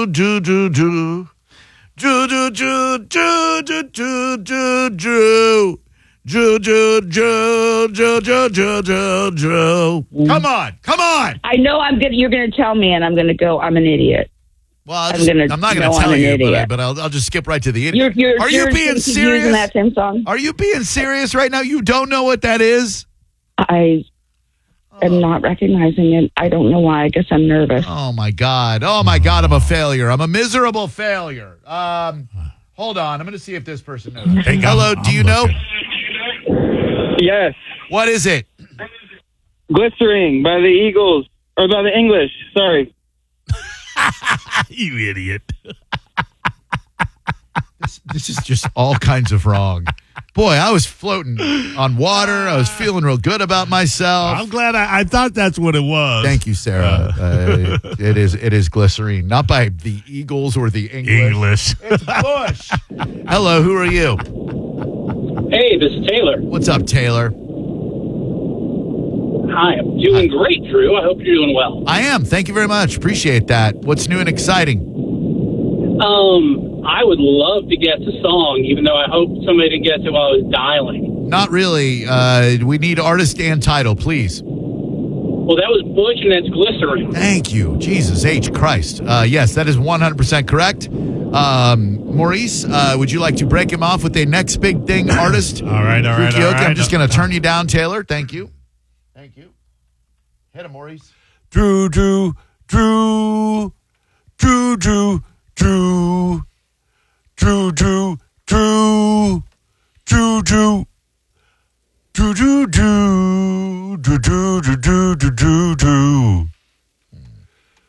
do do do do. Drew, Drew, Drew, Drew, Drew, Drew, Drew, Drew. Drew, Drew, Drew, Drew, Drew, Drew, Drew, Drew. Come on. I know you're going to tell me, and I'm going to go, I'm an idiot. Well, I'm not going to tell you, but I'll just skip right to the idiot. Are you being serious? Using that same song? Are you being serious right now? You don't know what that is? I am not recognizing it. I don't know why. I guess I'm nervous. Oh, my God. I'm a failure. I'm a miserable failure. Hold on. I'm going to see if this person knows. Hey, hello, do you know? Yes. What is it? Glycerine by the Eagles, or by the English, sorry. You idiot. This is just all kinds of wrong. Boy, I was floating on water. I was feeling real good about myself. I'm glad I thought that's what it was. Thank you, Sarah. It is glycerine, not by the Eagles or the English. It's Bush. Hello, who are you? Hey, this is Taylor. What's up, Taylor? Hi, I'm doing great, Drew. I hope you're doing well. I am. Thank you very much. Appreciate that. What's new and exciting? I would love to guess a song, even though I hope somebody didn't guess it while I was dialing. Not really. We need artist and title, please. Well, that was Bush, and that's Glycerine. Thank you. Jesus H. Christ. Yes, that is 100% correct. Maurice, would you like to break him off with the next big thing artist? All right. I'm just going to turn you down, Taylor. Thank you. Hit him, Maurice. Drew, Drew, Drew, Drew, Drew, Drew, Drew, Drew, Drew, Drew, Drew, Drew, Drew, Drew, Drew, Drew, Drew, Drew, Drew, Drew.